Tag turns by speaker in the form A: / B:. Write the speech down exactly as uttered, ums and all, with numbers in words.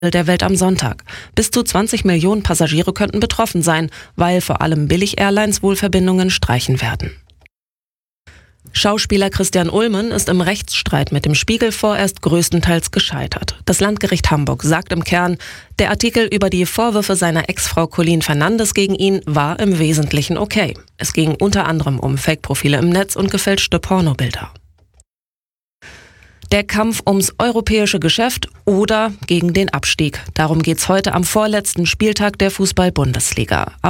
A: der Welt am Sonntag. Bis zu zwanzig Millionen Passagiere könnten betroffen sein, weil vor allem Billig-Airlines wohl Verbindungen streichen werden. Schauspieler Christian Ulmen ist im Rechtsstreit mit dem Spiegel vorerst größtenteils gescheitert. Das Landgericht Hamburg sagt im Kern, der Artikel über die Vorwürfe seiner Ex-Frau Colleen Fernandes gegen ihn war im Wesentlichen okay. Es ging unter anderem um Fake-Profile im Netz und gefälschte Pornobilder. Der Kampf ums europäische Geschäft oder gegen den Abstieg. Darum geht's heute am vorletzten Spieltag der Fußball-Bundesliga.